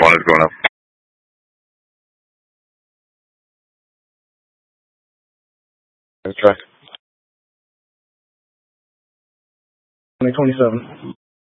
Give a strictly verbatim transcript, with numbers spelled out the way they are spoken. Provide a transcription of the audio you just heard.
one is going up. That's right. twenty twenty-seven.